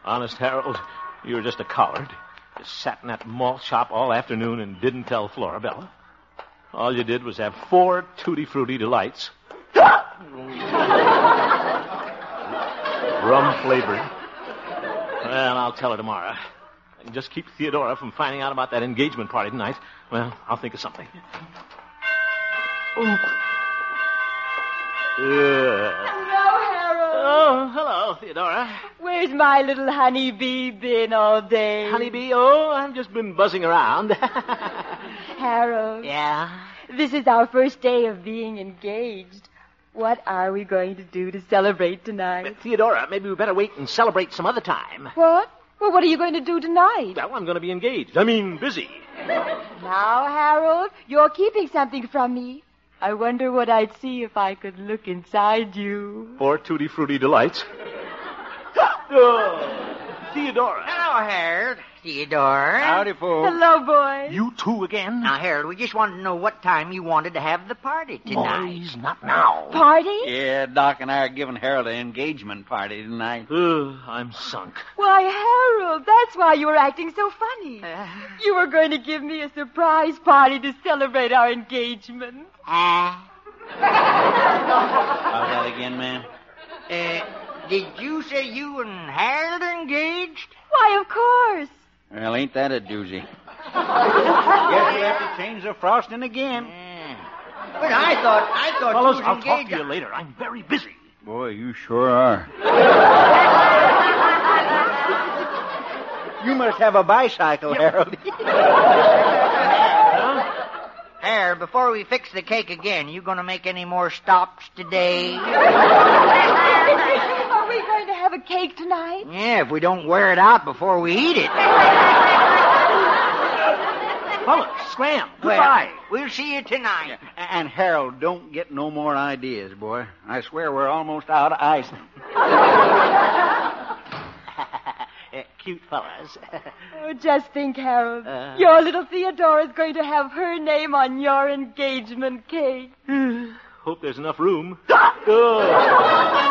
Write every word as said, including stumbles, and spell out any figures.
Honest, Harold, you were just a coward. You sat in that malt shop all afternoon and didn't tell Florabella. All you did was have four Tutti Frutti Delights. Rum-flavored. Well, I'll tell her tomorrow. I can just keep Theodora from finding out about that engagement party tonight. Well, I'll think of something. Oh. Yeah. Hello, Harold. Oh, hello, Theodora. Where's my little honeybee been all day? Honeybee? Oh, I've just been buzzing around. Harold. Yeah? This is our first day of being engaged. What are we going to do to celebrate tonight? But Theodora, maybe we better wait and celebrate some other time. What? Well, what are you going to do tonight? Well, I'm going to be engaged. I mean, busy. Now, Harold, you're keeping something from me. I wonder what I'd see if I could look inside you. Four Tutti Frutti Delights. Oh, Theodora. Hello, Harold. Theodore. Howdy, folks. Hello, boys. You two again? Now, Harold, we just wanted to know what time you wanted to have the party tonight. Boys, not now. Party? Yeah, Doc and I are giving Harold an engagement party tonight. Uh, I'm sunk. Why, Harold, that's why you were acting so funny. Uh, You were going to give me a surprise party to celebrate our engagement. Ah. How's that again, ma'am? Uh, did you say you and Harold are engaged? Why, of course. Well, ain't that a doozy? Guess we have to change the frosting again. Yeah. But I thought, I thought Fellows, you I'll was talk engaged. to you later. I'm very busy. Boy, you sure are. You must have a bicycle, Harold. Harold, before we fix the cake again, you going to make any more stops today? Are we going to have a cake tonight? Yeah, if we don't wear it out before we eat it. Fellas, scram. Well, Goodbye. we'll see you tonight. And Harold, don't get no more ideas, boy. I swear we're almost out of icing. Uh, cute fellas. Oh, just think, Harold. Uh. Your little Theodora's going to have her name on your engagement cake. Hope there's enough room. Oh.